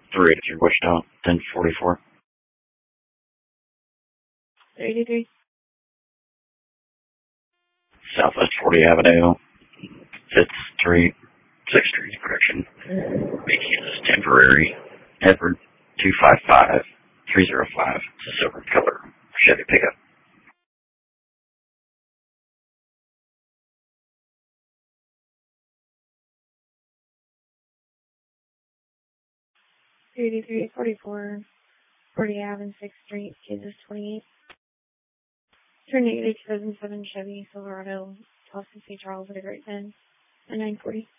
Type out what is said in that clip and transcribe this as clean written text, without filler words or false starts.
383 Wichita, 1044. 383. Southwest 40 Avenue, 5th Street, 6th Street, correction. Vacancy is temporary. Edward 255-305. It's a silver color Chevy pickup. $383 44 40 Ave and 6th Street, Kansas 28. Turn negative 2007 Chevy Silverado, Austin St. Charles at a great 10 and 940.